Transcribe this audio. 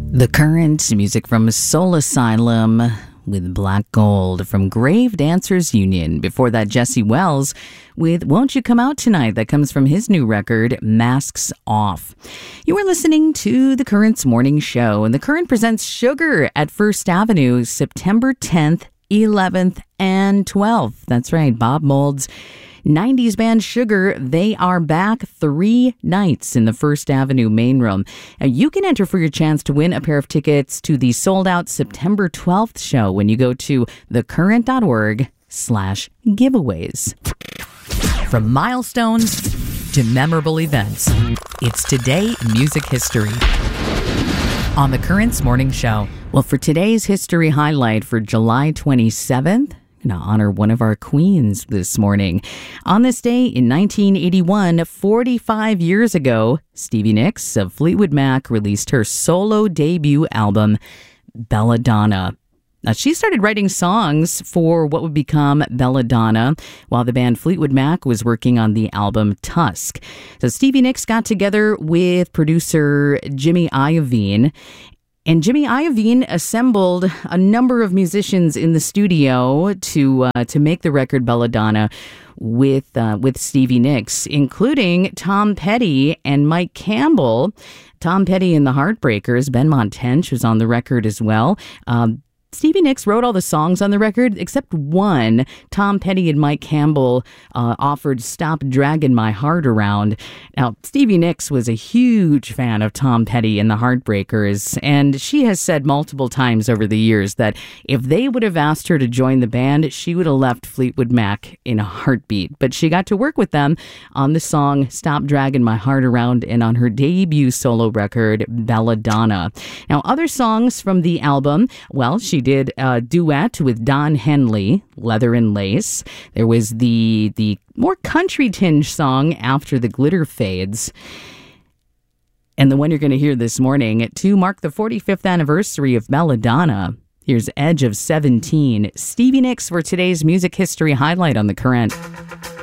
The Current, music from Soul Asylum with Black Gold from Grave Dancers Union. Before that, Jesse Wells with Won't You Come Out Tonight? That comes from his new record, Masks Off. You are listening to The Current's morning show, and The Current presents Sugar at First Avenue, September 10th, 11th, and 12th. That's right, Bob Mould's 90s band Sugar, they are back 3 nights in the First Avenue main room. Now, you can enter for your chance to win a pair of tickets to the sold-out September 12th show when you go to thecurrent.org/giveaways. From milestones to memorable events, it's Today Music History on The Current's morning show. Well, for today's history highlight for July 27th, to honor one of our queens this morning. On this day in 1981, 45 years ago, Stevie Nicks of Fleetwood Mac released her solo debut album, Belladonna. Now, she started writing songs for what would become Belladonna while the band Fleetwood Mac was working on the album Tusk. So Stevie Nicks got together with producer Jimmy Iovine, and Jimmy Iovine assembled a number of musicians in the studio to make the record Belladonna with Stevie Nicks, including Tom Petty and Mike Campbell. Tom Petty and the Heartbreakers. Ben Montench was on the record as well. Stevie Nicks wrote all the songs on the record except one. Tom Petty and Mike Campbell offered Stop Dragging My Heart Around. Now, Stevie Nicks was a huge fan of Tom Petty and the Heartbreakers, and she has said multiple times over the years that if they would have asked her to join the band, she would have left Fleetwood Mac in a heartbeat. But she got to work with them on the song Stop Dragging My Heart Around and on her debut solo record, Belladonna. Now, other songs from the album, well, she did a duet with Don Henley, Leather and Lace. There was the more country tinge song After the Glitter Fades. And the one you're going to hear this morning to mark the 45th anniversary of Belladonna. Here's Edge of 17, Stevie Nicks for today's music history highlight on The Current.